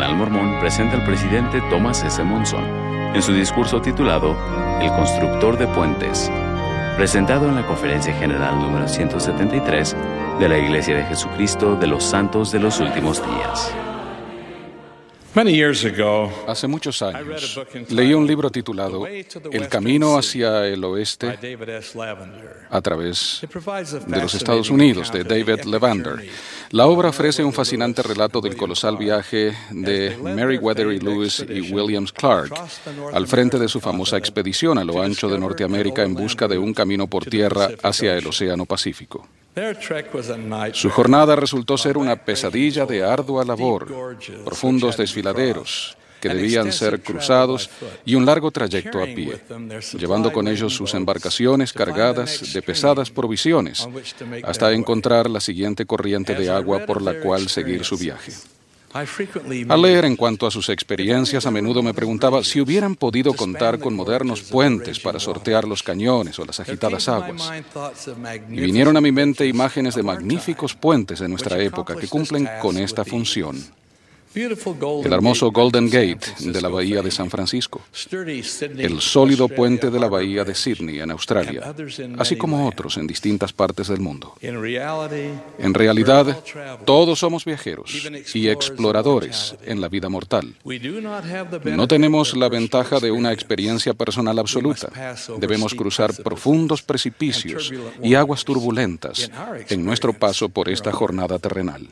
Nacional Mormón presenta al presidente Thomas S. Monson en su discurso titulado El Constructor de Puentes, presentado en la Conferencia General número 173 de la Iglesia de Jesucristo de los Santos de los Últimos Días. Hace muchos años, leí un libro titulado El Camino hacia el Oeste a través de los Estados Unidos, de David Levander. La obra ofrece un fascinante relato del colosal viaje de Meriwether y Lewis y Williams Clark al frente de su famosa expedición a lo ancho de Norteamérica en busca de un camino por tierra hacia el Océano Pacífico. Su jornada resultó ser una pesadilla de ardua labor, profundos desfiladeros que debían ser cruzados y un largo trayecto a pie, llevando con ellos sus embarcaciones cargadas de pesadas provisiones hasta encontrar la siguiente corriente de agua por la cual seguir su viaje. Al leer en cuanto a sus experiencias, a menudo me preguntaba si hubieran podido contar con modernos puentes para sortear los cañones o las agitadas aguas. Y vinieron a mi mente imágenes de magníficos puentes de nuestra época que cumplen con esta función. El hermoso Golden Gate de la Bahía de San Francisco, el sólido puente de la Bahía de Sydney en Australia, así como otros en distintas partes del mundo. En realidad, todos somos viajeros y exploradores en la vida mortal. No tenemos la ventaja de una experiencia personal absoluta. Debemos cruzar profundos precipicios y aguas turbulentas en nuestro paso por esta jornada terrenal.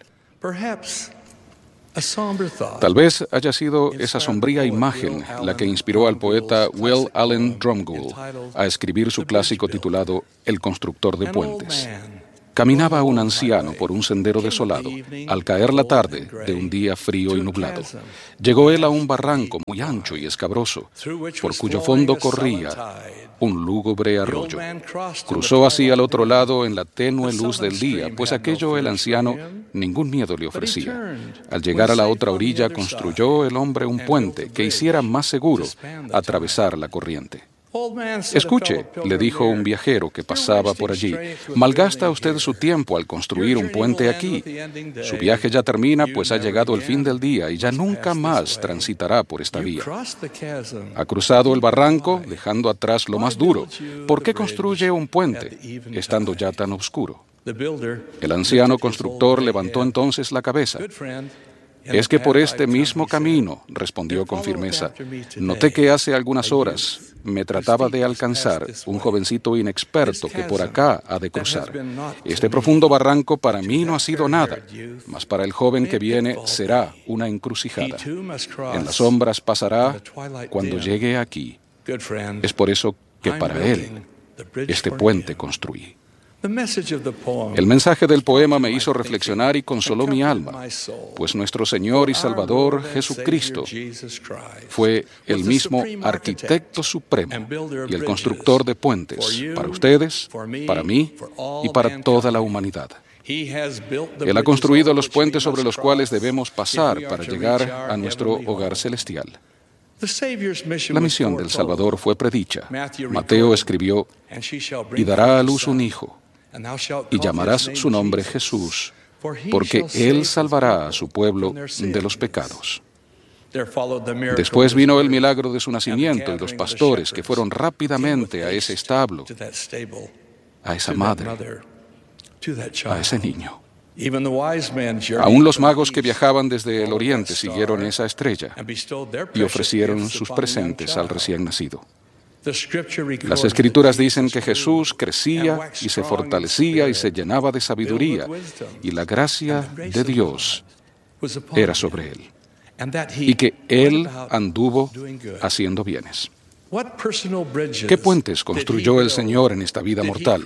Tal vez haya sido esa sombría imagen la que inspiró al poeta Will Allen Drumgoole a escribir su clásico titulado El Constructor de Puentes. Caminaba un anciano por un sendero desolado, al caer la tarde de un día frío y nublado. Llegó él a un barranco muy ancho y escabroso, por cuyo fondo corría un lúgubre arroyo. Cruzó así al otro lado en la tenue luz del día, pues aquello el anciano ningún miedo le ofrecía. Al llegar a la otra orilla, construyó el hombre un puente que hiciera más seguro atravesar la corriente. Escuche, le dijo un viajero que pasaba por allí, malgasta usted su tiempo al construir un puente aquí. Su viaje ya termina, pues ha llegado el fin del día y ya nunca más transitará por esta vía. Ha cruzado el barranco, dejando atrás lo más duro. ¿Por qué construye un puente, estando ya tan oscuro? El anciano constructor levantó entonces la cabeza. Es que por este mismo camino, respondió con firmeza, noté que hace algunas horas me trataba de alcanzar un jovencito inexperto que por acá ha de cruzar. Este profundo barranco para mí no ha sido nada, mas para el joven que viene será una encrucijada. En las sombras pasará cuando llegue aquí. Es por eso que para él este puente construí. El mensaje del poema me hizo reflexionar y consoló mi alma, pues nuestro Señor y Salvador Jesucristo fue el mismo arquitecto supremo y el constructor de puentes para ustedes, para mí y para toda la humanidad. Él ha construido los puentes sobre los cuales debemos pasar para llegar a nuestro hogar celestial. La misión del Salvador fue predicha. Mateo escribió, y dará a luz un hijo, y llamarás su nombre Jesús, porque Él salvará a su pueblo de los pecados. Después vino el milagro de su nacimiento y los pastores que fueron rápidamente a ese establo, a esa madre, a ese niño. Aún los magos que viajaban desde el oriente siguieron esa estrella y ofrecieron sus presentes al recién nacido. Las Escrituras dicen que Jesús crecía y se fortalecía y se llenaba de sabiduría, y la gracia de Dios era sobre él, y que él anduvo haciendo bienes. ¿Qué puentes construyó el Señor en esta vida mortal,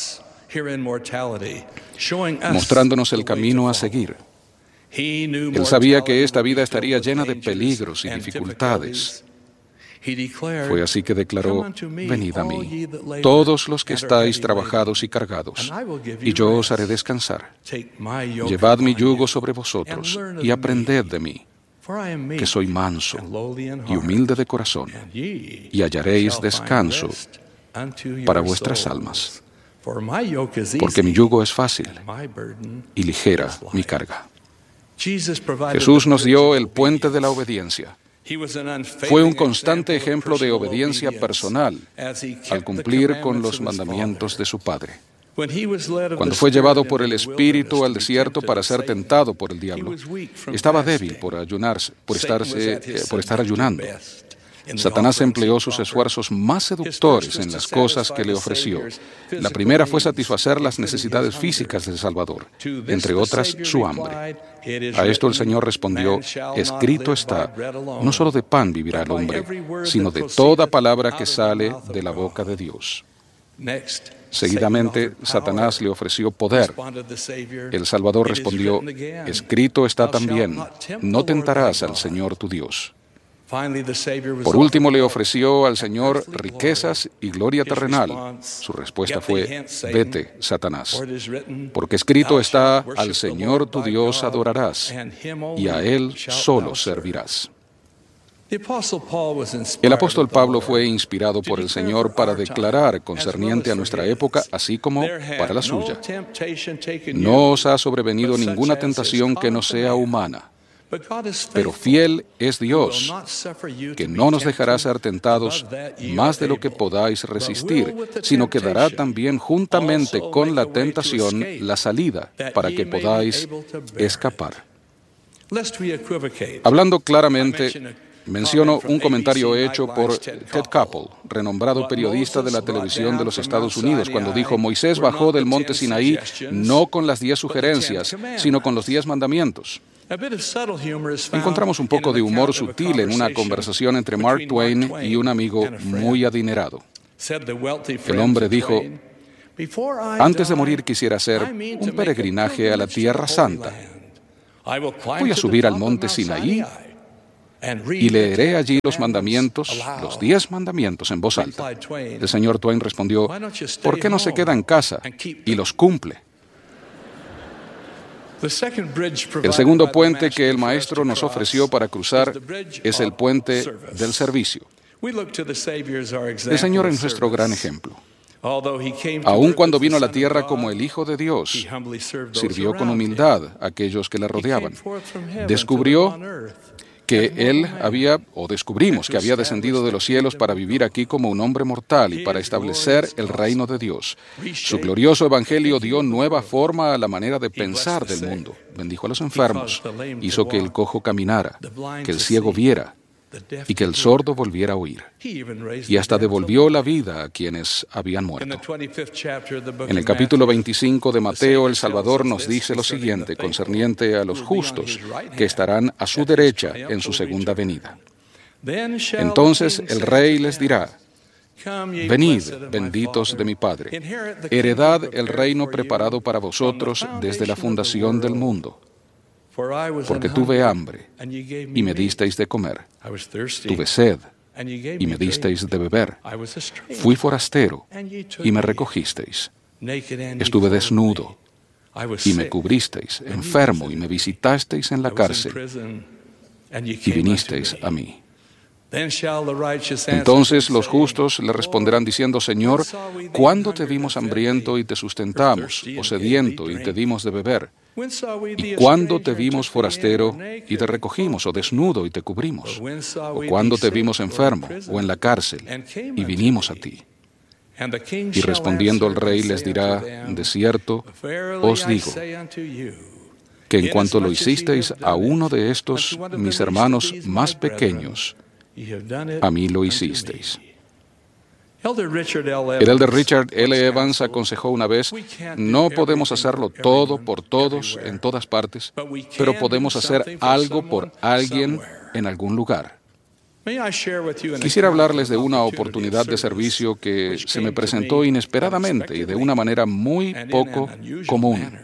mostrándonos el camino a seguir? Él sabía que esta vida estaría llena de peligros y dificultades. Fue así que declaró, venid a mí, todos los que estáis trabajados y cargados, y yo os haré descansar. Llevad mi yugo sobre vosotros y aprended de mí, que soy manso y humilde de corazón, y hallaréis descanso para vuestras almas, porque mi yugo es fácil y ligera mi carga. Jesús nos dio el puente de la obediencia. Fue un constante ejemplo de obediencia personal al cumplir con los mandamientos de su Padre. Cuando fue llevado por el Espíritu al desierto para ser tentado por el diablo, estaba débil por estar ayunando. Satanás empleó sus esfuerzos más seductores en las cosas que le ofreció. La primera fue satisfacer las necesidades físicas del Salvador, entre otras su hambre. A esto el Señor respondió: escrito está, no solo de pan vivirá el hombre, sino de toda palabra que sale de la boca de Dios. Seguidamente, Satanás le ofreció poder. El Salvador respondió: escrito está también, no tentarás al Señor tu Dios. Por último, le ofreció al Señor riquezas y gloria terrenal. Su respuesta fue: vete, Satanás, porque escrito está, al Señor tu Dios adorarás, y a Él solo servirás. El apóstol Pablo fue inspirado por el Señor para declarar concerniente a nuestra época, así como para la suya: no os ha sobrevenido ninguna tentación que no sea humana, pero fiel es Dios, que no nos dejará ser tentados más de lo que podáis resistir, sino que dará también juntamente con la tentación la salida para que podáis escapar. Hablando claramente, menciono un comentario hecho por Ted Koppel, renombrado periodista de la televisión de los Estados Unidos, cuando dijo: Moisés bajó del monte Sinaí no con las 10 sugerencias, sino con los 10 mandamientos. Encontramos un poco de humor sutil en una conversación entre Mark Twain y un amigo muy adinerado. El hombre dijo: antes de morir quisiera hacer un peregrinaje a la Tierra Santa. Voy a subir al monte Sinaí y leeré allí los mandamientos, los 10 mandamientos en voz alta. El señor Twain respondió: ¿por qué no se queda en casa y los cumple? El segundo puente que el Maestro nos ofreció para cruzar es el puente del servicio. El Señor es nuestro gran ejemplo. Aun cuando vino a la tierra como el Hijo de Dios, sirvió con humildad a aquellos que le rodeaban. Descubrimos que había descendido de los cielos para vivir aquí como un hombre mortal y para establecer el reino de Dios. Su glorioso evangelio dio nueva forma a la manera de pensar del mundo. Bendijo a los enfermos, hizo que el cojo caminara, que el ciego viera y que el sordo volviera a oír. Y hasta devolvió la vida a quienes habían muerto. En el capítulo 25 de Mateo, el Salvador nos dice lo siguiente concerniente a los justos que estarán a su derecha en su segunda venida. Entonces el Rey les dirá: venid, benditos de mi Padre, heredad el reino preparado para vosotros desde la fundación del mundo. Porque tuve hambre, y me disteis de comer. Tuve sed, y me disteis de beber. Fui forastero, y me recogisteis. Estuve desnudo, y me cubristeis. Enfermo, y me visitasteis en la cárcel, y vinisteis a mí. Entonces los justos le responderán diciendo: Señor, ¿cuándo te vimos hambriento y te sustentamos, o sediento y te dimos de beber? ¿Y cuándo te vimos forastero y te recogimos, o desnudo y te cubrimos? ¿O cuándo te vimos enfermo o en la cárcel y vinimos a ti? Y respondiendo el rey les dirá: de cierto os digo que en cuanto lo hicisteis a uno de estos mis hermanos más pequeños, a mí lo hicisteis. El elder Richard L. Evans aconsejó una vez: no podemos hacerlo todo por todos en todas partes, pero podemos hacer algo por alguien en algún lugar. Quisiera hablarles de una oportunidad de servicio que se me presentó inesperadamente y de una manera muy poco común.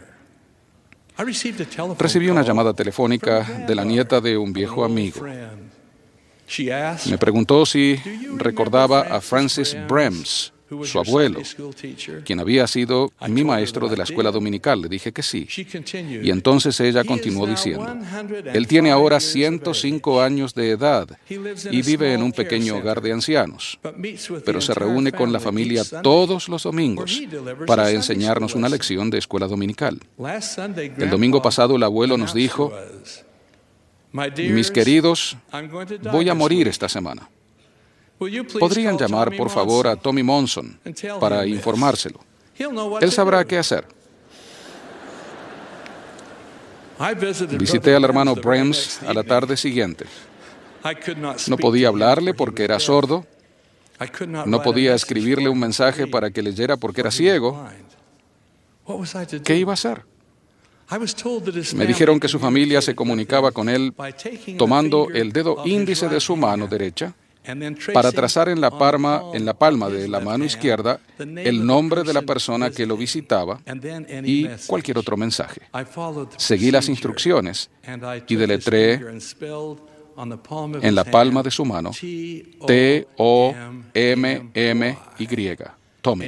Recibí una llamada telefónica de la nieta de un viejo amigo. Me preguntó si recordaba a Francis Brems, su abuelo, quien había sido mi maestro de la escuela dominical. Le dije que sí. Y entonces ella continuó diciendo, él tiene ahora 105 años de edad y vive en un pequeño hogar de ancianos, pero se reúne con la familia todos los domingos para enseñarnos una lección de escuela dominical. El domingo pasado el abuelo nos dijo, mis queridos, voy a morir esta semana. ¿Podrían llamar, por favor, a Tommy Monson para informárselo? Él sabrá qué hacer. Visité al hermano Brems a la tarde siguiente. No podía hablarle porque era sordo. No podía escribirle un mensaje para que leyera porque era ciego. ¿Qué iba a hacer? Me dijeron que su familia se comunicaba con él tomando el dedo índice de su mano derecha para trazar en la palma de la mano izquierda el nombre de la persona que lo visitaba y cualquier otro mensaje. Seguí las instrucciones y deletreé en la palma de su mano T-O-M-M-Y, Tommy,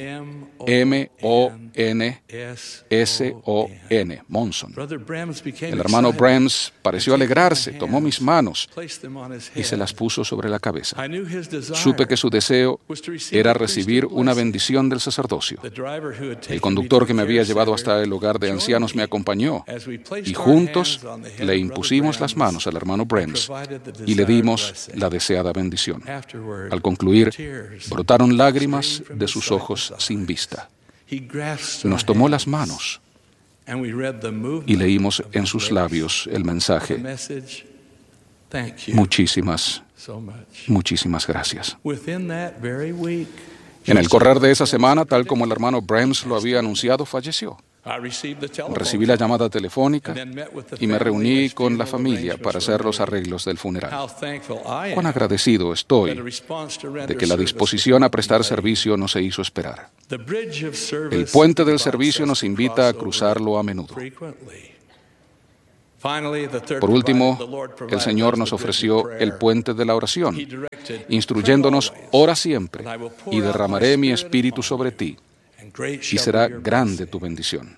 M-O-N-S-O-N, Monson. El hermano Brems pareció alegrarse, tomó mis manos y se las puso sobre la cabeza. Supe que su deseo era recibir una bendición del sacerdocio. El conductor que me había llevado hasta el hogar de ancianos me acompañó y juntos le impusimos las manos al hermano Brems y le dimos la deseada bendición. Al concluir, brotaron lágrimas de sus ojos sin vista. Nos tomó las manos y leímos en sus labios el mensaje: muchísimas gracias. En el correr de esa semana, tal como el hermano Brems lo había anunciado, falleció. Recibí la llamada telefónica y me reuní con la familia para hacer los arreglos del funeral. Cuán agradecido estoy de que la disposición a prestar servicio no se hizo esperar. El puente del servicio nos invita a cruzarlo a menudo. Por último, el Señor nos ofreció el puente de la oración, instruyéndonos: ora siempre y derramaré mi espíritu sobre ti, y será grande tu bendición.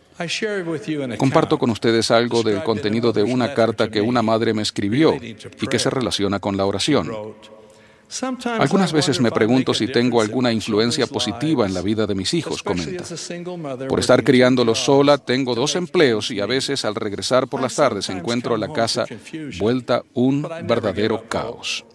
Comparto con ustedes algo del contenido de una carta que una madre me escribió y que se relaciona con la oración. Algunas veces me pregunto si tengo alguna influencia positiva en la vida de mis hijos, comenta. Por estar criándolos sola, tengo 2 empleos y a veces al regresar por las tardes encuentro la casa vuelta un verdadero caos.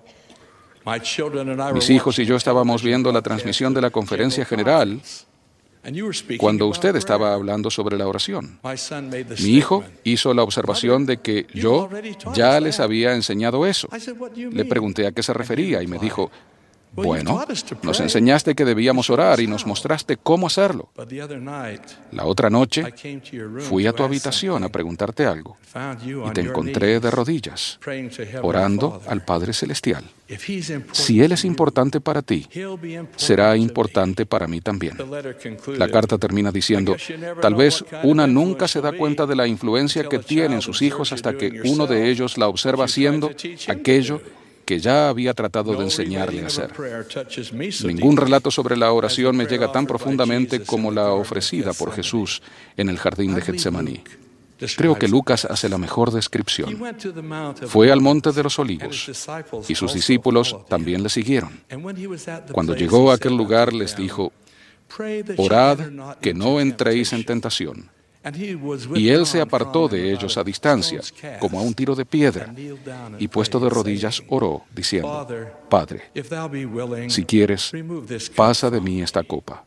Mis hijos y yo estábamos viendo la transmisión de la conferencia general cuando usted estaba hablando sobre la oración. Mi hijo hizo la observación de que yo ya les había enseñado eso. Le pregunté a qué se refería y me dijo: bueno, nos enseñaste que debíamos orar y nos mostraste cómo hacerlo. La otra noche fui a tu habitación a preguntarte algo y te encontré de rodillas, orando al Padre Celestial. Si Él es importante para ti, será importante para mí también. La carta termina diciendo: tal vez una nunca se da cuenta de la influencia que tienen sus hijos hasta que uno de ellos la observa haciendo aquello que ya había tratado de enseñarle a hacer. Ningún relato sobre la oración me llega tan profundamente como la ofrecida por Jesús en el jardín de Getsemaní. Creo que Lucas hace la mejor descripción. Fue al monte de los Olivos y sus discípulos también le siguieron. Cuando llegó a aquel lugar les dijo: orad que no entréis en tentación. Y él se apartó de ellos a distancia, como a un tiro de piedra, y puesto de rodillas oró, diciendo: Padre, si quieres, pasa de mí esta copa.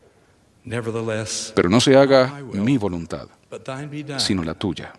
Pero no se haga mi voluntad, sino la tuya.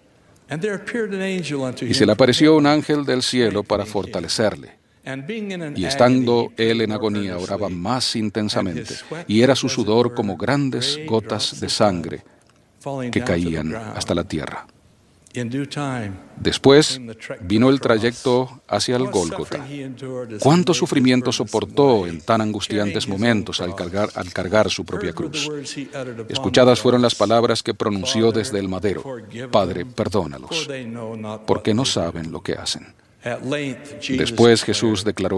Y se le apareció un ángel del cielo para fortalecerle. Y estando él en agonía, oraba más intensamente, y era su sudor como grandes gotas de sangre que caían hasta la tierra. Después vino el trayecto hacia el Gólgota. ¿Cuánto sufrimiento soportó en tan angustiantes momentos al cargar su propia cruz? Escuchadas fueron las palabras que pronunció desde el madero: Padre, perdónalos, porque no saben lo que hacen. Después Jesús declaró: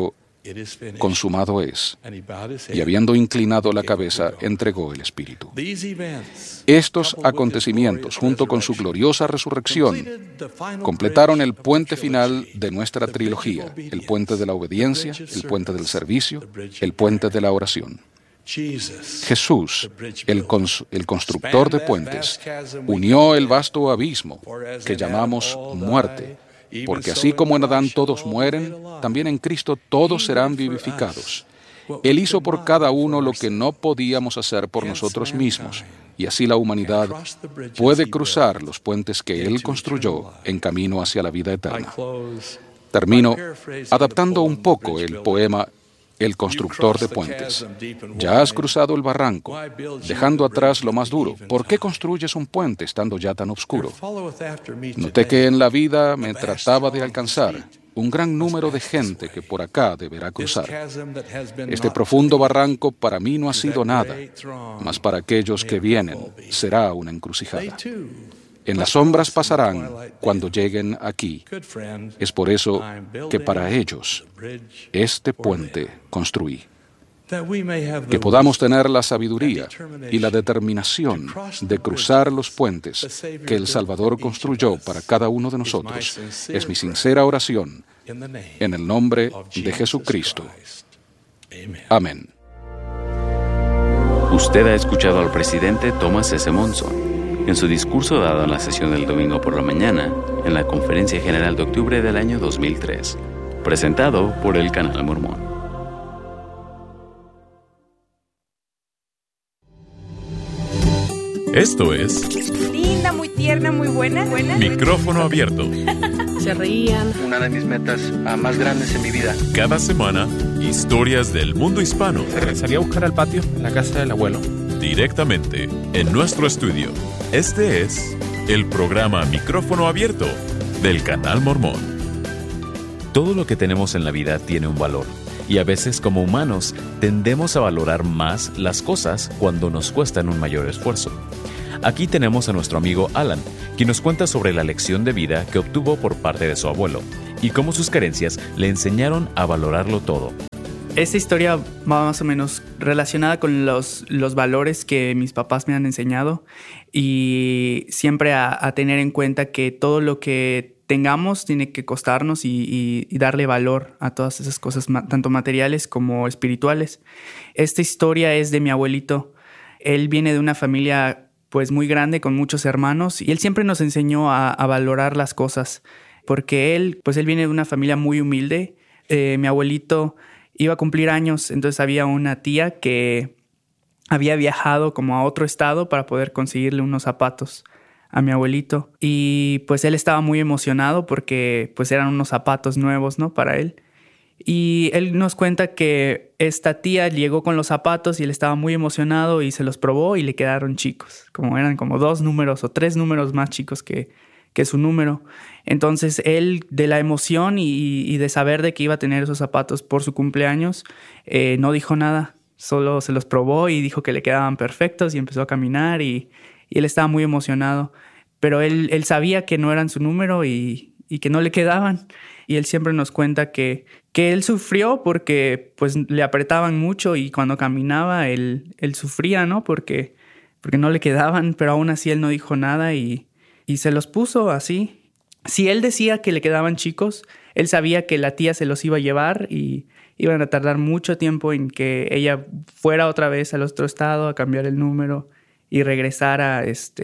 consumado es. Y habiendo inclinado la cabeza, entregó el espíritu. Estos acontecimientos, junto con su gloriosa resurrección, completaron el puente final de nuestra trilogía, el puente de la obediencia, el puente del servicio, el puente de la oración. Jesús, el constructor de puentes, unió el vasto abismo que llamamos muerte, porque así como en Adán todos mueren, también en Cristo todos serán vivificados. Él hizo por cada uno lo que no podíamos hacer por nosotros mismos, y así la humanidad puede cruzar los puentes que Él construyó en camino hacia la vida eterna. Termino adaptando un poco el poema El constructor de puentes. Ya has cruzado el barranco, dejando atrás lo más duro. ¿Por qué construyes un puente estando ya tan oscuro? Noté que en la vida me trataba de alcanzar un gran número de gente que por acá deberá cruzar. Este profundo barranco para mí no ha sido nada, mas para aquellos que vienen será una encrucijada. En las sombras pasarán cuando lleguen aquí. Es por eso que para ellos este puente construí. Que podamos tener la sabiduría y la determinación de cruzar los puentes que el Salvador construyó para cada uno de nosotros. Es mi sincera oración en el nombre de Jesucristo. Amén. Usted ha escuchado al presidente Thomas S. Monson en su discurso dado en la sesión del domingo por la mañana en la Conferencia General de octubre del año 2003, presentado por el Canal Mormón. Esto es linda, muy tierna, muy buena. Micrófono Abierto. Se reían. Una de mis metas más grandes en mi vida. Cada semana, historias del mundo hispano. Salí a buscar al patio en la casa del abuelo. Directamente en nuestro estudio. Este es el programa Micrófono Abierto del Canal Mormón. Todo lo que tenemos en la vida tiene un valor. Y a veces, como humanos, tendemos a valorar más las cosas cuando nos cuestan un mayor esfuerzo. Aquí tenemos a nuestro amigo Alan, quien nos cuenta sobre la lección de vida que obtuvo por parte de su abuelo y cómo sus carencias le enseñaron a valorarlo todo. Esta historia va más o menos relacionada con los valores que mis papás me han enseñado y siempre a tener en cuenta que todo lo que tengamos tiene que costarnos y darle valor a todas esas cosas, tanto materiales como espirituales. Esta historia es de mi abuelito. Él viene de una familia pues muy grande con muchos hermanos y él siempre nos enseñó a valorar las cosas porque él viene de una familia muy humilde. Mi abuelito iba a cumplir años, entonces había una tía que había viajado como a otro estado para poder conseguirle unos zapatos a mi abuelito. Y pues él estaba muy emocionado porque pues eran unos zapatos nuevos, ¿no? Para él. Y él nos cuenta que esta tía llegó con los zapatos y él estaba muy emocionado y se los probó y le quedaron chicos. Como eran como 2 números o 3 números más chicos que su número. Entonces él, de la emoción y de saber de que iba a tener esos zapatos por su cumpleaños, no dijo nada, solo se los probó y dijo que le quedaban perfectos y empezó a caminar y él estaba muy emocionado. Pero él sabía que no eran su número y que no le quedaban. Y él siempre nos cuenta que él sufrió porque pues le apretaban mucho y cuando caminaba él sufría, ¿no? Porque no le quedaban, pero aún así él no dijo nada y se los puso así. Si él decía que le quedaban chicos, él sabía que la tía se los iba a llevar y iban a tardar mucho tiempo en que ella fuera otra vez al otro estado a cambiar el número y regresar a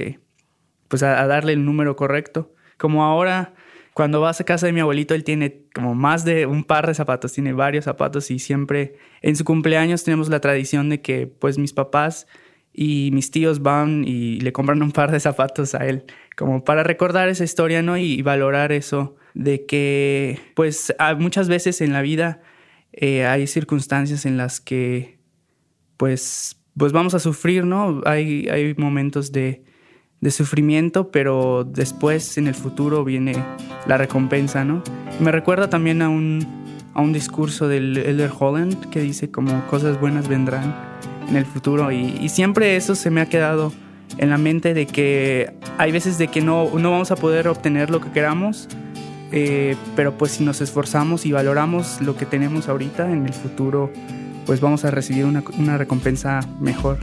darle el número correcto. Como ahora, cuando vas a casa de mi abuelito, él tiene como más de un par de zapatos, tiene varios zapatos y siempre en su cumpleaños tenemos la tradición de que pues mis papás y mis tíos van y le compran un par de zapatos a él, como para recordar esa historia, ¿no? Y valorar eso de que, pues, muchas veces en la vida hay circunstancias en las que, pues vamos a sufrir, ¿no? Hay momentos de sufrimiento, pero después, en el futuro, viene la recompensa, ¿no? Me recuerda también a un discurso del Elder Holland que dice como cosas buenas vendrán en el futuro y siempre eso se me ha quedado en la mente de que hay veces de que no vamos a poder obtener lo que queramos pero pues si nos esforzamos y valoramos lo que tenemos ahorita, en el futuro pues vamos a recibir una recompensa mejor.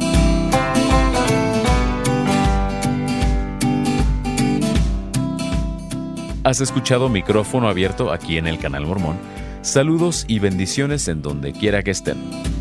Has escuchado Micrófono Abierto aquí en el Canal Mormón. Saludos y bendiciones en donde quiera que estén.